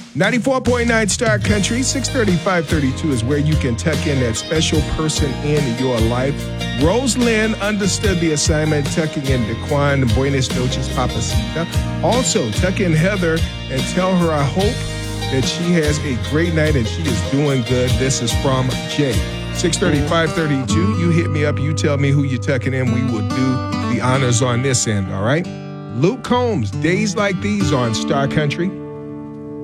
94.9 Star Country, 63532 is where you can tuck in that special person in your life. Rosalind understood the assignment, tucking in Daquan, Buenos noches, Papacita. Also, tuck in Heather and tell her I hope that she has a great night and she is doing good. This is from Jay. 63532, you hit me up, you tell me who you're tucking in. We will do the honors on this end, all right? Luke Combs, Days Like These on Star Country.